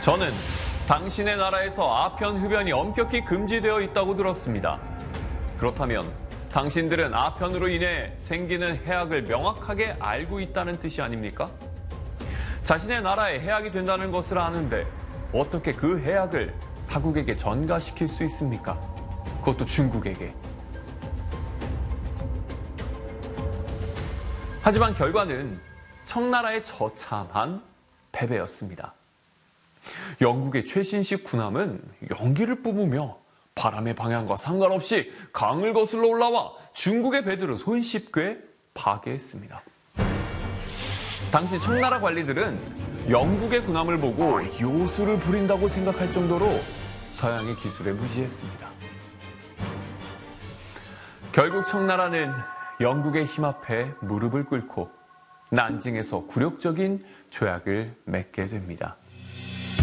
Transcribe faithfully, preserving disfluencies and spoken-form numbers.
저는 당신의 나라에서 아편 흡연이 엄격히 금지되어 있다고 들었습니다. 그렇다면 당신들은 아편으로 인해 생기는 해악을 명확하게 알고 있다는 뜻이 아닙니까? 자신의 나라에 해악이 된다는 것을 아는데 어떻게 그 해악을 타국에게 전가시킬 수 있습니까? 그것도 중국에게. 하지만 결과는 청나라의 처참한 패배였습니다. 영국의 최신식 군함은 연기를 뿜으며 바람의 방향과 상관없이 강을 거슬러 올라와 중국의 배들을 손쉽게 파괴했습니다. 당시 청나라 관리들은 영국의 군함을 보고 요술을 부린다고 생각할 정도로 서양의 기술에 무지했습니다. 결국 청나라는 영국의 힘 앞에 무릎을 꿇고 난징에서 굴욕적인 조약을 맺게 됩니다.